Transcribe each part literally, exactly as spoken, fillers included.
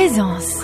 Présence.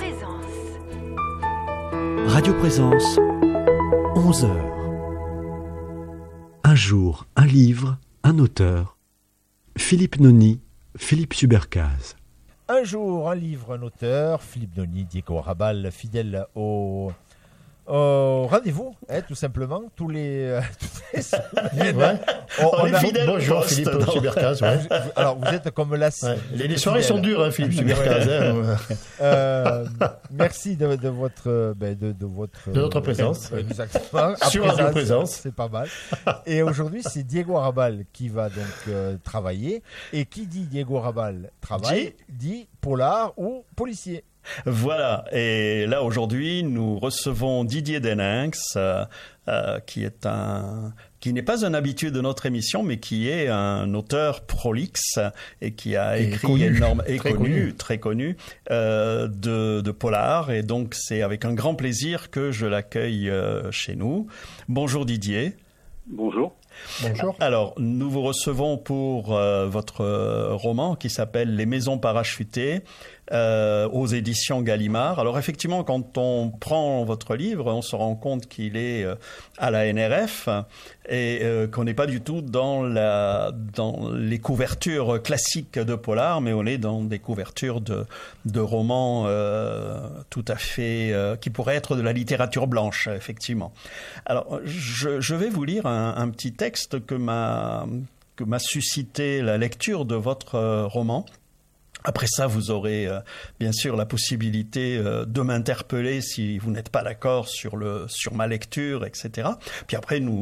Radio Présence, onze heures. Un jour, un livre, un auteur. Philippe Noni, Philippe Subercase. Un jour, un livre, un auteur. Philippe Noni, Diego Arrabal, fidèle au, au rendez-vous, hein, tout simplement, tous les, euh, toutes les semaines. Ouais. On, On on est a- fidèle Bonjour poste Philippe dans- Subercase. Ouais. Vous- Alors, vous êtes comme la Ouais. Les, les soirées sont dures, hein, Philippe Subercase. hein. Euh, merci de, de votre ben, de, de votre De notre présence. euh, exactement. À Sur Radio Présence. C'est pas mal. Et aujourd'hui, c'est Diego Arrabal qui va donc euh, travailler. Et qui dit Diego Arrabal travaille dit polar ou policier. Voilà, et là aujourd'hui nous recevons Didier Deninx, euh, euh, qui est un, qui n'est pas un habitué de notre émission, mais qui est un auteur prolixe et qui a Et écrit connu, énorme, et très connu, connu. très connu, euh, de, de polar. Et donc c'est avec un grand plaisir que je l'accueille euh, chez nous. Bonjour Didier. Bonjour. Bonjour. Alors, nous vous recevons pour euh, votre euh, roman qui s'appelle Les Maisons parachutées euh, aux éditions Gallimard. Alors, effectivement, quand on prend votre livre, on se rend compte qu'il est euh, à la N R F et euh, qu'on n'est pas du tout dans, la, dans les couvertures classiques de polar, mais on est dans des couvertures de, de romans euh, tout à fait... Euh, qui pourraient être de la littérature blanche, effectivement. Alors, je, je vais vous lire un, un petit texte que m'a, que m'a suscité la lecture de votre euh, roman. Après ça, vous aurez euh, bien sûr la possibilité euh, de m'interpeller si vous n'êtes pas d'accord sur le sur ma lecture, et cetera. Puis après, nous